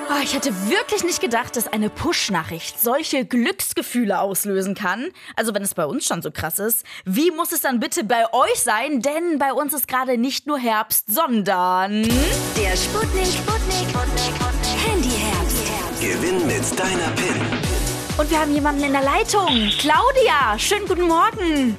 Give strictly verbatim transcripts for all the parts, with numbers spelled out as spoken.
Oh, ich hätte wirklich nicht gedacht, dass eine Push-Nachricht solche Glücksgefühle auslösen kann. Also wenn es bei uns schon so krass ist, wie muss es dann bitte bei euch sein? Denn bei uns ist gerade nicht nur Herbst, sondern... Der Sputnik, Sputnik, Handyherbst. Gewinn mit deiner P I N. Und wir haben jemanden in der Leitung. Claudia, schönen guten Morgen.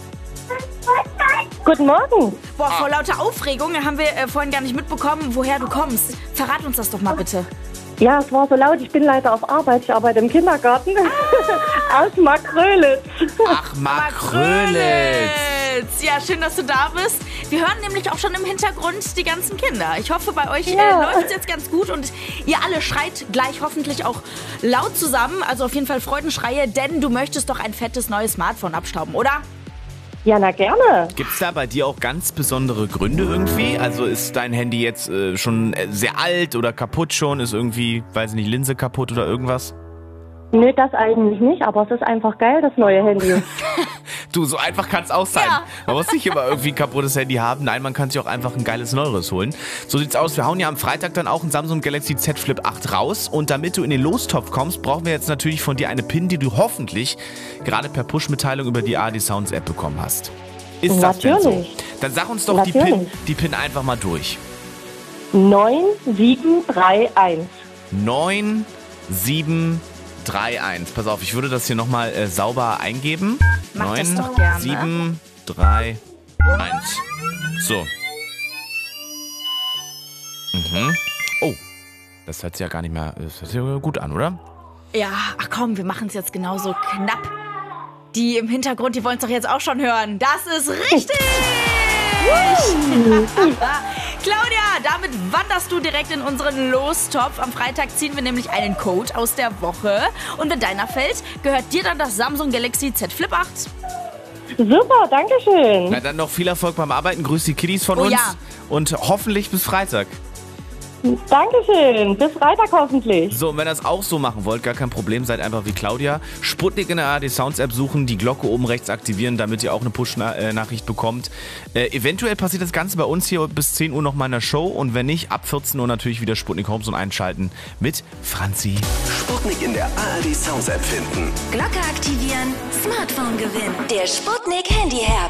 Guten Morgen. Boah, vor lauter Aufregung haben wir äh, vorhin gar nicht mitbekommen, woher du kommst. Verrat uns das doch mal bitte. Ja, es war so laut. Ich bin leider auf Arbeit. Ich arbeite im Kindergarten. Ah. Aus Markrölitz. Ach, Markrölitz. Ja, schön, dass du da bist. Wir hören nämlich auch schon im Hintergrund die ganzen Kinder. Ich hoffe, bei euch Ja. äh, läuft es jetzt ganz gut und ihr alle schreit gleich hoffentlich auch laut zusammen. Also auf jeden Fall Freudenschreie, denn du möchtest doch ein fettes neues Smartphone abstauben, oder? Ja, na gerne. Gibt's da bei dir auch ganz besondere Gründe irgendwie? Also ist dein Handy jetzt äh, schon äh, sehr alt oder kaputt schon? Ist irgendwie, weiß nicht, Linse kaputt oder irgendwas? Nee, das eigentlich nicht, aber es ist einfach geil, das neue Handy. Du, so einfach kann's auch sein. Ja. Man muss nicht immer irgendwie ein kaputtes Handy haben. Nein, man kann sich auch einfach ein geiles neueres holen. So sieht's aus. Wir hauen ja am Freitag dann auch ein Samsung Galaxy Z Flip acht raus. Und damit du in den Lostopf kommst, brauchen wir jetzt natürlich von dir eine P I N, die du hoffentlich gerade per Push-Mitteilung über die A R D Sounds App bekommen hast. Ist das denn so? Natürlich. Dann sag uns doch die P I N, Natürlich. die P I N einfach mal durch. neun sieben drei eins. neun sieben drei eins. Pass auf, ich würde das hier nochmal äh, sauber eingeben. Mach das doch gerne. sieben drei eins. So. Mhm. Oh, das hört sich ja gar nicht mehr, das hört sich ja gut an, oder? Ja, ach komm, wir machen es jetzt genauso knapp. Die im Hintergrund, die wollen es doch jetzt auch schon hören. Das ist richtig! Claudia, damit wanderst du direkt in unseren Lostopf. Am Freitag ziehen wir nämlich einen Code aus der Woche. Und wenn deiner fällt, gehört dir dann das Samsung Galaxy Z Flip acht. Super, danke schön. Na dann noch viel Erfolg beim Arbeiten. Grüß die Kiddies von Oh uns. ja. Und hoffentlich bis Freitag. Dankeschön. Bis Freitag hoffentlich. So, und wenn ihr das auch so machen wollt, gar kein Problem, seid einfach wie Claudia. Sputnik in der A R D Sounds App suchen, die Glocke oben rechts aktivieren, damit ihr auch eine Push-Nachricht bekommt. Äh, eventuell passiert das Ganze bei uns hier bis zehn Uhr noch mal in der Show und wenn nicht, ab vierzehn Uhr natürlich wieder Sputnik Homezone einschalten mit Franzi. Sputnik in der A R D Sounds App finden. Glocke aktivieren, Smartphone gewinnen. Der Sputnik Handyherbst.